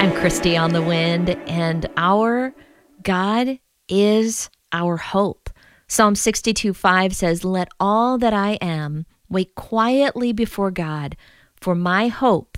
I'm Christy on the Wind, and our God is our hope. Psalm 62:5 says, "Let all that I am wait quietly before God, for my hope